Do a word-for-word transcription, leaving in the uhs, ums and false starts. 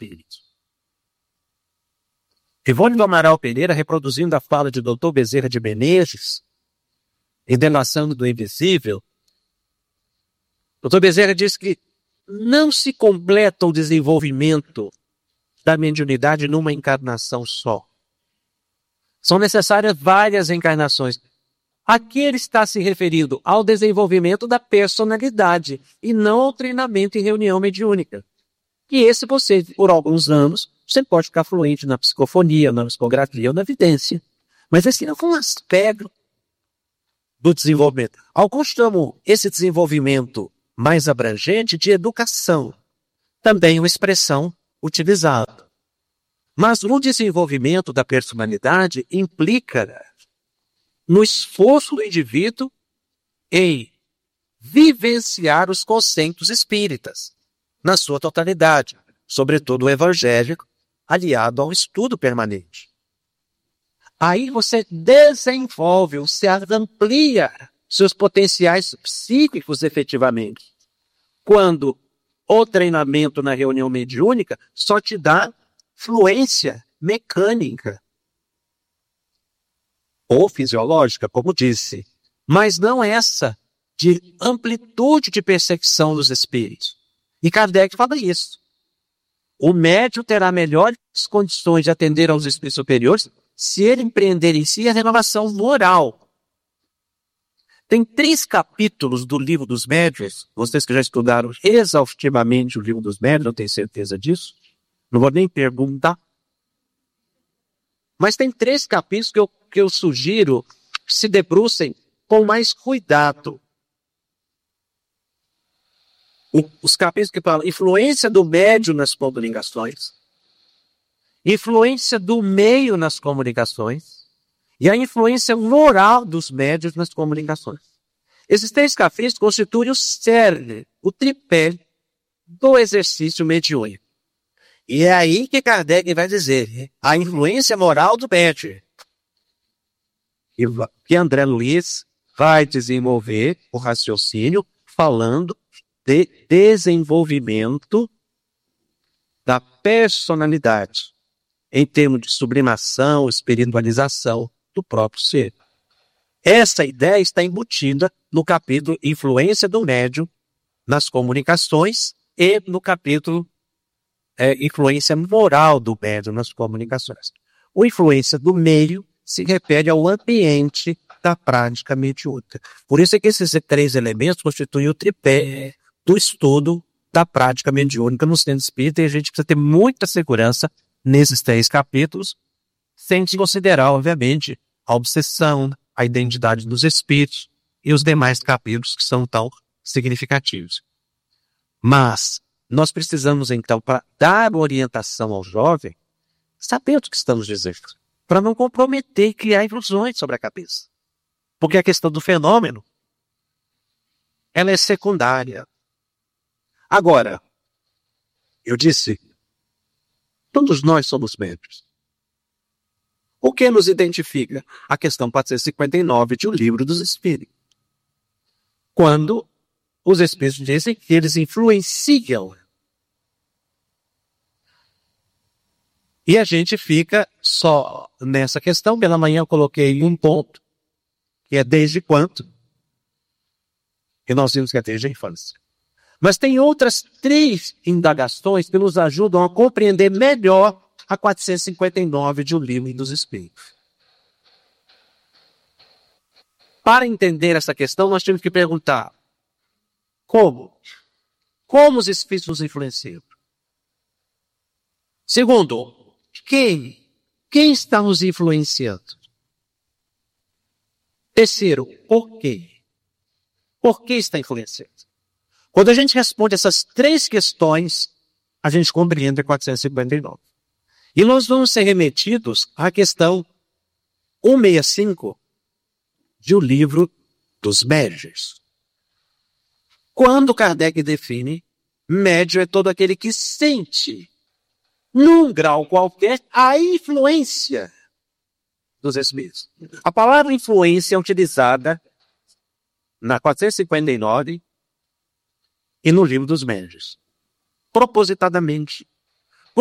espíritos. Ivone do Amaral Pereira, reproduzindo a fala de doutor Bezerra de Menezes, em Delação do Invisível, doutor Bezerra diz que não se completa o desenvolvimento da mediunidade numa encarnação só. São necessárias várias encarnações. Aqui ele está se referindo ao desenvolvimento da personalidade e não ao treinamento em reunião mediúnica. E esse você, por alguns anos, você pode ficar fluente na psicofonia, na psicografia ou na vidência. Mas esse é um aspecto do desenvolvimento. Alguns chamam esse desenvolvimento mais abrangente de educação. Também uma expressão utilizada. Mas no desenvolvimento da personalidade implica no esforço do indivíduo em vivenciar os conceitos espíritas, na sua totalidade, sobretudo o evangélico, aliado ao estudo permanente. Aí você desenvolve, você amplia seus potenciais psíquicos efetivamente. Quando o treinamento na reunião mediúnica só te dá fluência mecânica ou fisiológica, como disse, mas não essa de amplitude de percepção dos espíritos. E Kardec fala isso. O médium terá melhores condições de atender aos espíritos superiores se ele empreender em si a renovação moral. Tem três capítulos do Livro dos Médiuns, vocês que já estudaram exaustivamente o Livro dos Médiuns, eu tenho certeza disso, não vou nem perguntar. Mas tem três capítulos que eu, que eu sugiro que se debrucem com mais cuidado. O, os capítulos que falam influência do médium nas comunicações, influência do meio nas comunicações e a influência moral dos médiuns nas comunicações. Esses três capítulos constituem o cerne, o tripé do exercício mediúnico. E é aí que Kardec vai dizer a influência moral do médium. E que André Luiz vai desenvolver o raciocínio falando de desenvolvimento da personalidade em termos de sublimação, espiritualização do próprio ser. Essa ideia está embutida no capítulo Influência do Médium nas comunicações e no capítulo é, Influência moral do médium nas comunicações. O influência do meio se refere ao ambiente da prática mediúnica. Por isso é que esses três elementos constituem o tripé do estudo da prática mediúnica no centro espírita, e a gente precisa ter muita segurança nesses três capítulos, sem considerar, obviamente, a obsessão, a identidade dos espíritos e os demais capítulos que são tão significativos. Mas nós precisamos, então, para dar orientação ao jovem, saber o que estamos dizendo, para não comprometer e criar ilusões sobre a cabeça. Porque a questão do fenômeno, ela é secundária. Agora, eu disse, todos nós somos médiuns. O que nos identifica? A questão quatrocentos e cinquenta e nove de O Livro dos Espíritos. Quando os espíritos dizem que eles influenciam. E a gente fica só nessa questão. Pela manhã eu coloquei um ponto, que é desde quando? E nós vimos que é desde a infância. Mas tem outras três indagações que nos ajudam a compreender melhor a quatrocentos e cinquenta e nove de O Livro dos Espíritos. Para entender essa questão, nós temos que perguntar: como? Como os espíritos nos influenciam? Segundo, quem? Quem está nos influenciando? Terceiro, por quê? Por que está influenciando? Quando a gente responde essas três questões, a gente compreende a quatrocentos e cinquenta e nove. E nós vamos ser remetidos à questão cento e sessenta e cinco de O Livro dos Médiuns. Quando Kardec define, médium é todo aquele que sente, num grau qualquer, a influência dos espíritos. A palavra influência é utilizada na quatrocentos e cinquenta e nove e no Livro dos Médiuns. Propositadamente.